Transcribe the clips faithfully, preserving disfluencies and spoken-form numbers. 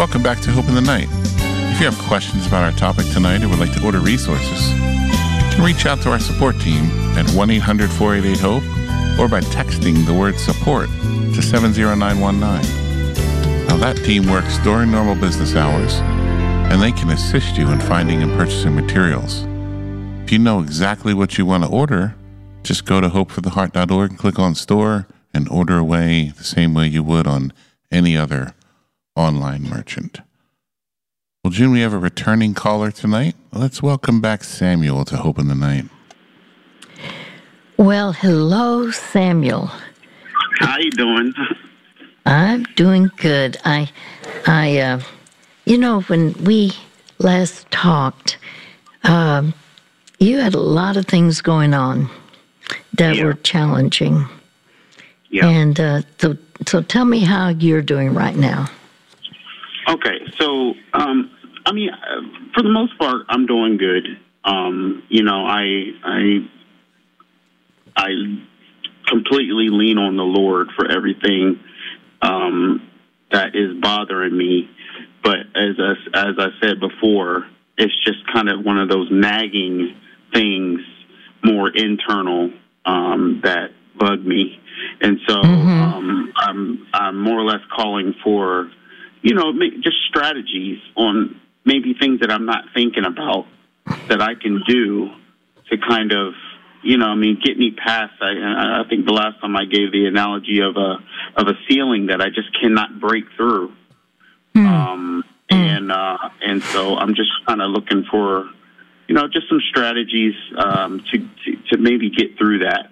Welcome back to Hope in the Night. If you have questions about our topic tonight or would like to order resources, you can reach out to our support team at one eight hundred four eight eight HOPE or by texting the word support to seven zero nine one nine. Now that team works during normal business hours, and they can assist you in finding and purchasing materials. If you know exactly what you want to order, just go to hope for the heart dot org and click on store and order away the same way you would on any other online merchant. Well, June, we have a returning caller tonight. Let's welcome back Samuel to Hope in the Night. Well, hello, Samuel. How you doing? I'm doing good. I, I, uh, you know, when we last talked, um, you had a lot of things going on that Yeah. were challenging. Yeah. And uh, so, so tell me how you're doing right now. Okay, so um, I mean, uh, for the most part, I'm doing good. Um, you know, I I I completely lean on the Lord for everything um, that is bothering me. But as I, as I said before, it's just kind of one of those nagging things, more internal, um, that bug me. And so Mm-hmm. um, I'm I'm more or less calling for, you know, ma- just strategies on maybe things that I'm not thinking about that I can do to kind of, you know, I mean, get me past. I, I think the last time I gave the analogy of a of a ceiling that I just cannot break through. Mm. Um, and uh, and so I'm just kind of looking for, you know, just some strategies um, to, to to maybe get through that.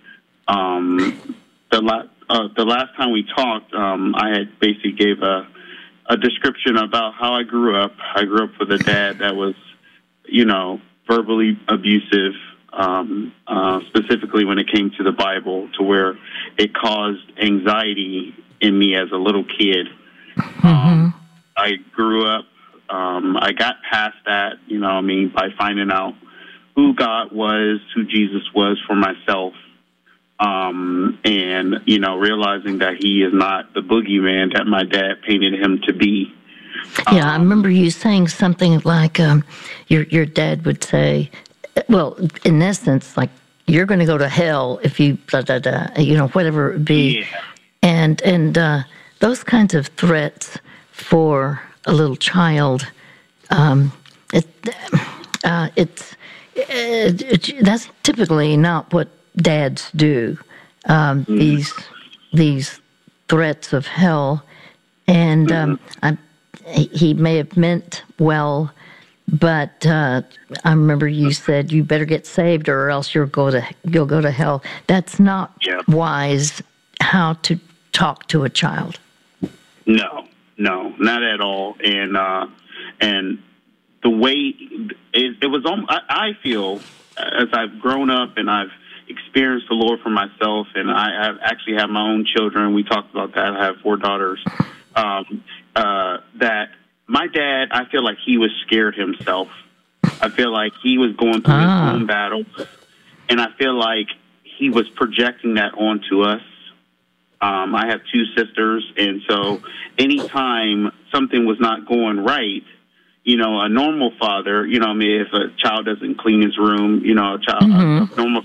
Um, the la- uh, the last time we talked, um, I had basically gave a a description about how I grew up. I grew up with a dad that was, you know, verbally abusive, um, uh, specifically when it came to the Bible, to where it caused anxiety in me as a little kid. Mm-hmm. Um, I grew up, um, I got past that, you know, I mean, by finding out who God was, who Jesus was for myself. Um, and, you know, realizing that he is not the boogeyman that my dad painted him to be. Yeah, I Um, remember you saying something like um, your your dad would say, well, in essence, like, you're going to go to hell if you, da, da, da, you know, whatever it would be. Yeah. And, and uh, those kinds of threats for a little child, um, it, uh, it's, it, it, that's typically not what dads do. Um, Mm. These these threats of hell, and um, I, he may have meant well, but uh, I remember you said you better get saved or else you'll go to you'll go to hell. That's not Yeah. wise. How to talk to a child? No, no, not at all. And uh, and the way it, it was, on, I, I feel as I've grown up and I've experienced the Lord for myself, and I have actually have my own children. We talked about that. I have four daughters. Um, uh, that my dad, I feel like he was scared himself. I feel like he was going through Ah. his own battles, and I feel like he was projecting that onto us. Um, I have two sisters, and so anytime something was not going right, you know, a normal father, you know, I mean, if a child doesn't clean his room, you know, a child, Mhm. a normal